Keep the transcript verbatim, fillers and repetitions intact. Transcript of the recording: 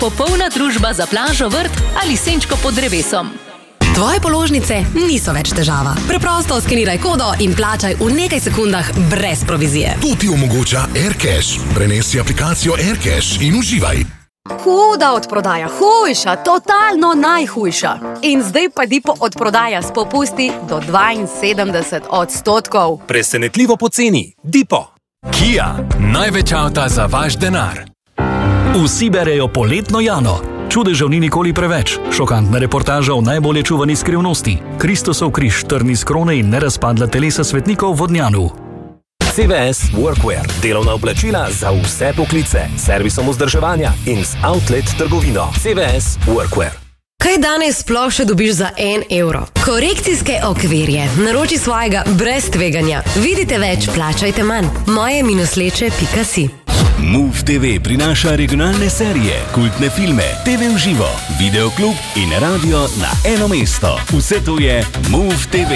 popolna družba za plažo, vrt ali senčko pod drevesom. Tvoje položnice niso več težava. Preprosto skeniraj kodo in plačaj v nekaj sekundah brez provizije. To ti omogoča AirCash. Prenesi aplikacijo AirCash in uživaj. Huda odprodaja, hujša, totalno najhujša. In zdaj pa Dipo odprodaja s popusti do dvainsedemdeset odstotkov. Presenetljivo poceni. Dipo. Kia, največ avta za vaš denar. Vsi berejo Poletno Jano. Čudežev ni nikoli preveč. Šokantna reportaža o najbolje čuvani skrivnosti. Kristusov križ, trni s krone in nerazpadla telesa svetnikov v Vodnjanu. C V S Workwear. Delovna oblačila za vse poklice. Servisom vzdrževanja in z outlet trgovino. C V S Workwear. Kaj danes sploh še dobiš za en evro? Korekcijske okvirje. Naroči svojega brez tveganja. Vidite več, plačajte manj. moje minusleče pika si. Move T V prinaša regionalne serije, kultne filme, T V v živo, videoklub in radio na eno mesto. Vse to je Move T V.